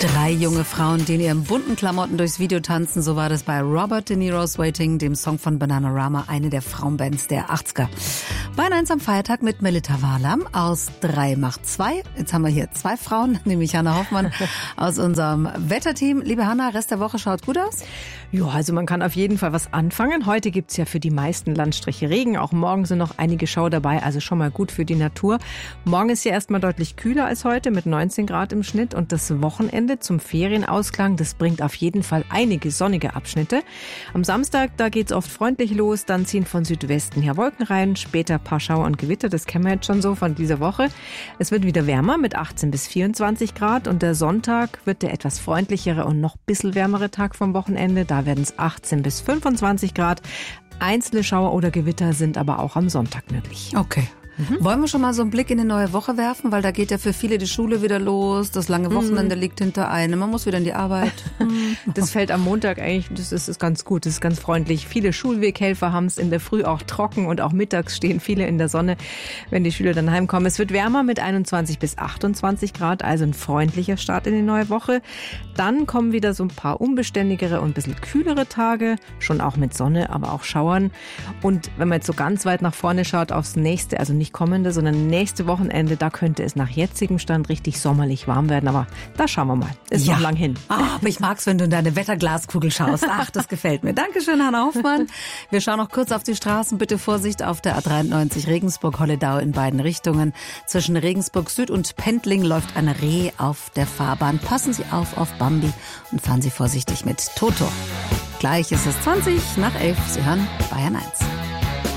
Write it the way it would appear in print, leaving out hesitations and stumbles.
3 junge Frauen, die in ihren bunten Klamotten durchs Video tanzen. So war das bei Robert De Niro's Waiting, dem Song von Bananarama, eine der Frauenbands der 80er. Bayern 1 am Feiertag mit Melita Walam aus 3 macht 2. Jetzt haben wir hier 2 Frauen, nämlich Hanna Hoffmann aus unserem Wetterteam. Liebe Hanna, Rest der Woche schaut gut aus? Ja, also man kann auf jeden Fall was anfangen. Heute gibt's ja für die meisten Landstriche Regen. Auch morgen sind noch einige Schauer dabei, also schon mal gut für die Natur. Morgen ist ja erstmal deutlich kühler als heute mit 19 Grad im Schnitt. Und das Wochenende zum Ferienausklang, das bringt auf jeden Fall einige sonnige Abschnitte. Am Samstag, da geht's oft freundlich los. Dann ziehen von Südwesten her Wolken rein. Später ein paar Schauer und Gewitter. Das kennen wir jetzt schon so von dieser Woche. Es wird wieder wärmer mit 18 bis 24 Grad. Und der Sonntag wird der etwas freundlichere und noch ein bisschen wärmere Tag vom Wochenende. Da werden es 18 bis 25 Grad. Einzelne Schauer oder Gewitter sind aber auch am Sonntag möglich. Okay. Wollen wir schon mal so einen Blick in die neue Woche werfen? Weil da geht ja für viele die Schule wieder los, das lange Wochenende liegt hinter einem, man muss wieder in die Arbeit. Das fällt am Montag eigentlich, das ist ganz gut, das ist ganz freundlich. Viele Schulweghelfer haben es in der Früh auch trocken und auch mittags stehen viele in der Sonne, wenn die Schüler dann heimkommen. Es wird wärmer mit 21 bis 28 Grad, also ein freundlicher Start in die neue Woche. Dann kommen wieder so ein paar unbeständigere und ein bisschen kühlere Tage, schon auch mit Sonne, aber auch Schauern. Und wenn man jetzt so ganz weit nach vorne schaut aufs nächste, also nicht kommende, sondern nächste Wochenende, da könnte es nach jetzigem Stand richtig sommerlich warm werden. Aber da schauen wir mal. Ist noch lang hin. Aber ich mag's, wenn du in deine Wetterglaskugel schaust. Ach, das gefällt mir. Dankeschön, Hanna Hoffmann. Wir schauen noch kurz auf die Straßen. Bitte Vorsicht auf der A93 Regensburg-Holledau in beiden Richtungen. Zwischen Regensburg Süd und Pendling läuft ein Reh auf der Fahrbahn. Passen Sie auf Bambi und fahren Sie vorsichtig mit Toto. Gleich ist es 20 nach 11. Sie hören Bayern 1.